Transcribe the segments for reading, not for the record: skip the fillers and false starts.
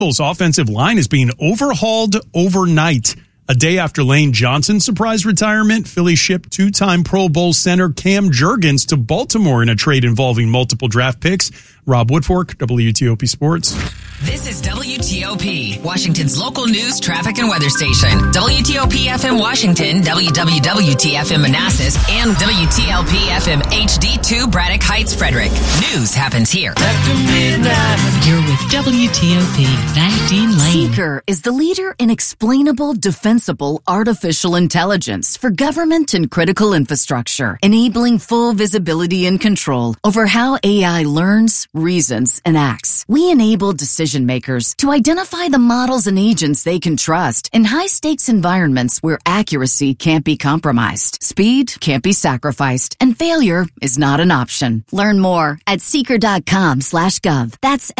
Bulls' offensive line is being overhauled overnight. A day after Lane Johnson's surprise retirement, Philly shipped two-time Pro Bowl center Cam Jurgens to Baltimore in a trade involving multiple draft picks. Rob Woodfork, WTOP Sports. This is WTOP, Washington's local news, traffic, and weather station. WTOP FM Washington, WWWT-FM Manassas, and WTLP-FM HD2 Braddock Heights, Frederick. News happens here. After midnight. You're with WTOP, 19 Lane. Seeker is the leader in explainable, defensible artificial intelligence for government and critical infrastructure, enabling full visibility and control over how AI learns, reasons, and acts. We enable decision makers to identify the models and agents they can trust in high-stakes environments where accuracy can't be compromised, speed can't be sacrificed, and failure is not an option. Learn more at seeker.com/gov. That's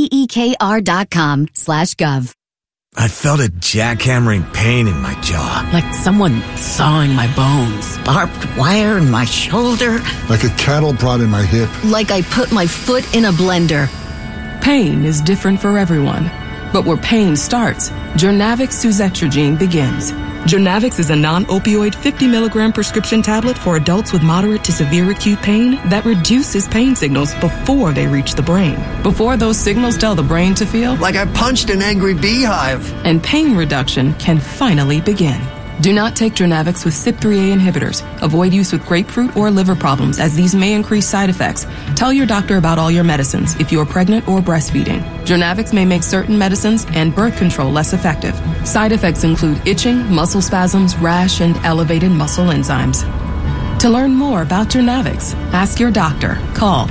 SEEKR.com/gov. I felt a jackhammering pain in my jaw. Like someone sawing my bones. Barbed wire in my shoulder. Like a cattle prod in my hip. Like I put my foot in a blender. Pain is different for everyone. But where pain starts, Journavx Suzetrigine begins. Journavx is a non-opioid 50-milligram prescription tablet for adults with moderate to severe acute pain that reduces pain signals before they reach the brain. Before those signals tell the brain to feel Like I punched an angry beehive. and pain reduction can finally begin. Do not take Journavx with CYP3A inhibitors. Avoid use with grapefruit or liver problems, as these may increase side effects. Tell your doctor about all your medicines if you are pregnant or breastfeeding. Journavx may make certain medicines and birth control less effective. Side effects include itching, muscle spasms, rash, and elevated muscle enzymes. To learn more about Journavx, ask your doctor. Call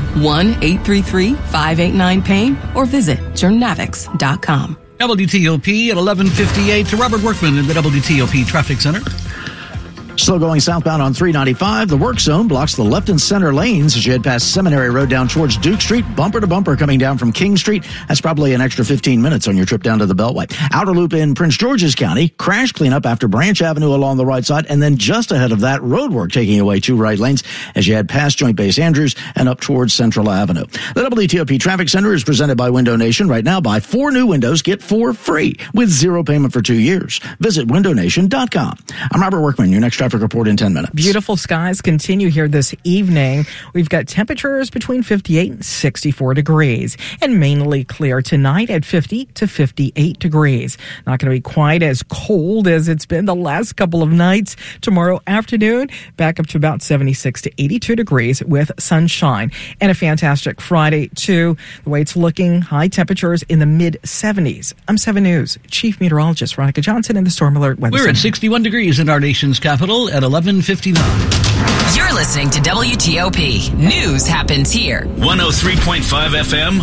1-833-589-PAIN or visit journavx.com. WTOP at 11:58 to Robert Workman in the WTOP Traffic Center. Slow going southbound on 395. The work zone blocks the left and center lanes as you head past Seminary Road down towards Duke Street. Bumper to bumper coming down from King Street. That's probably an extra 15 minutes on your trip down to the Beltway. Outer loop in Prince George's County. Crash cleanup after Branch Avenue along the right side. And then just ahead of that, road work taking away two right lanes as you head past Joint Base Andrews and up towards Central Avenue. The WTOP Traffic Center is presented by Window Nation. Right now, buy 4 new windows, get 4 free with 0 payment for 2 years. Visit windownation.com. I'm Robert Workman, your next traffic report in 10 minutes. Beautiful skies continue here this evening. We've got temperatures between 58 and 64 degrees and mainly clear tonight at 50 to 58 degrees. Not going to be quite as cold as it's been the last couple of nights. Tomorrow afternoon, back up to about 76 to 82 degrees with sunshine. And a fantastic Friday, too. The way it's looking, high temperatures in the mid-70s. I'm 7 News Chief Meteorologist Veronica Johnson in the Storm Alert Weather We're Center. at 61 degrees in our nation's capital at 11:59. You're listening to WTOP. News happens here. 103.5 FM,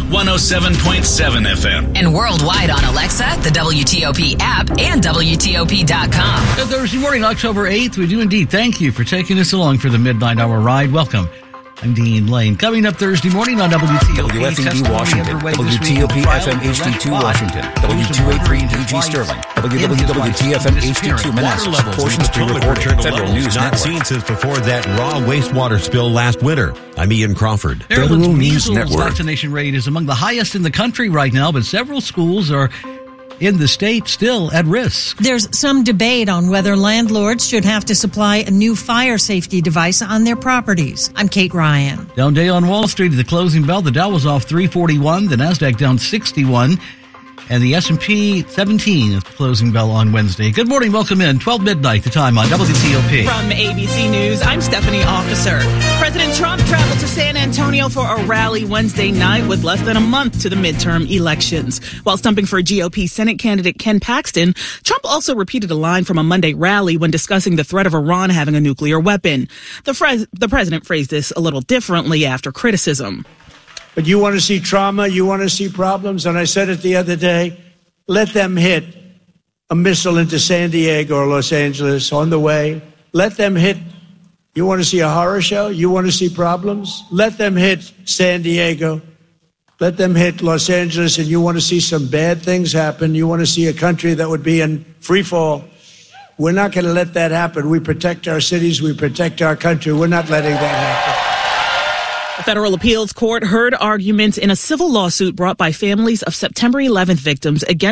107.7 FM. And worldwide on Alexa, the WTOP app, and WTOP.com. Thursday morning, October 8th, we do indeed thank you for taking us along for the midnight hour ride. Welcome. I'm Dean Lane. Coming up Thursday morning on WTOP. WFED Washington, WTOP FM HD2 Washington, W283 DG Sterling, WWWTFM HD2 Manassas, portions pre-recorded, Federal News not Network. seen since before that raw wastewater spill last winter. I'm Ian Crawford. Maryland's measles vaccination rate is among the highest in the country right now, but several schools are in the state still at risk. There's some debate on whether landlords should have to supply a new fire safety device on their properties. I'm Kate Ryan. Down day on Wall Street at the closing bell, the Dow was off 341, the Nasdaq down 61, and the S&P 17 at the closing bell on Wednesday. Good morning, welcome in. 12 midnight, the time on WTOP. From ABC News, I'm Stephanie Officer. President Trump traveled to San Antonio for a rally Wednesday night with less than a month to the midterm elections. While stumping for GOP Senate candidate Ken Paxton, Trump also repeated a line from a Monday rally when discussing the threat of Iran having a nuclear weapon. The president phrased this a little differently after criticism. But you want to see trauma, you want to see problems, and I said it the other day, let them hit a missile into San Diego or Los Angeles on the way. Let them hit. You want to see a horror show? You want to see problems? Let them hit San Diego. Let them hit Los Angeles, and you want to see some bad things happen. You want to see a country that would be in free fall. We're not going to let that happen. We protect our cities. We protect our country. We're not letting that happen. A federal appeals court heard arguments in a civil lawsuit brought by families of September 11th victims against